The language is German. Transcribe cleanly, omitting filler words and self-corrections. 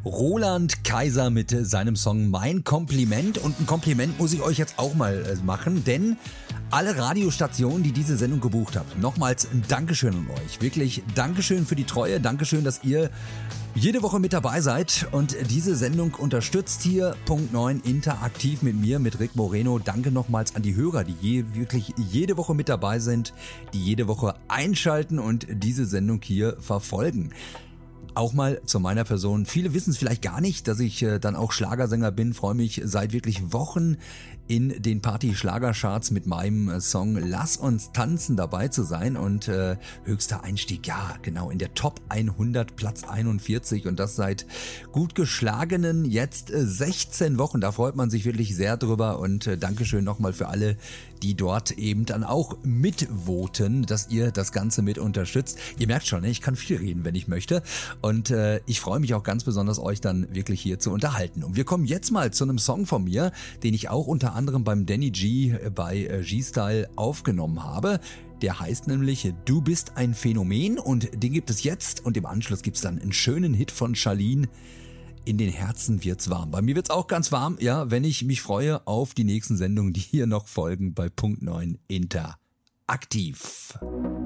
Roland Kaiser mit seinem Song Mein Kompliment. Und ein Kompliment muss ich euch jetzt auch mal machen, denn alle Radiostationen, die diese Sendung gebucht haben, nochmals ein Dankeschön an euch. Wirklich Dankeschön für die Treue, Dankeschön, dass ihr jede Woche mit dabei seid und diese Sendung unterstützt hier. Punkt 9 interaktiv mit mir, mit Rick Moreno. Danke nochmals an die Hörer, die wirklich jede Woche mit dabei sind, die jede Woche einschalten und diese Sendung hier verfolgen. Auch mal zu meiner Person. Viele wissen es vielleicht gar nicht, dass ich dann auch Schlagersänger bin. Freue mich seit wirklich Wochen in den Party-Schlagercharts mit meinem Song Lass uns tanzen dabei zu sein und höchster Einstieg, ja genau, in der Top 100, Platz 41 und das seit gut geschlagenen jetzt 16 Wochen. Da freut man sich wirklich sehr drüber und Dankeschön nochmal für alle, die dort eben dann auch mitvoten, dass ihr das Ganze mit unterstützt. Ihr merkt schon, ich kann viel reden, wenn ich möchte und ich freue mich auch ganz besonders, euch dann wirklich hier zu unterhalten. Und wir kommen jetzt mal zu einem Song von mir, den ich auch unter anderem beim Danny G bei G-Style aufgenommen habe. Der heißt nämlich Du bist ein Phänomen und den gibt es jetzt und im Anschluss gibt es dann einen schönen Hit von Charlene. In den Herzen wird's warm. Bei mir wird's auch ganz warm, ja, wenn ich mich freue auf die nächsten Sendungen, die hier noch folgen bei Punkt 9 interaktiv.